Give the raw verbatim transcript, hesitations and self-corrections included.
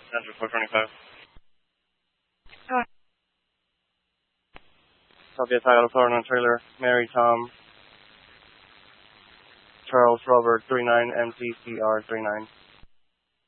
Center four twenty-five. Hi. Copy title car on trailer. Mary Tom Charles Robert three nine M C C R three nine.